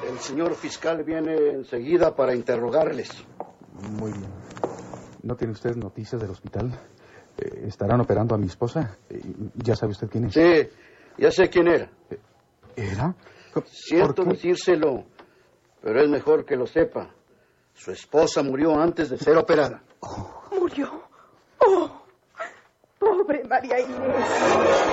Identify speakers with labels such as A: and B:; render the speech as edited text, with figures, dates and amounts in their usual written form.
A: El señor fiscal viene enseguida para interrogarles.
B: Muy bien. ¿No tiene usted noticias del hospital? ¿Estarán operando a mi esposa? ¿Ya sabe usted quién es?
A: Sí, ya sé quién era.
B: ¿Era?
A: Siento decírselo, pero es mejor que lo sepa. Su esposa murió antes de ser operada.
C: ¿Murió? ¡Oh! ¡Pobre María Inés!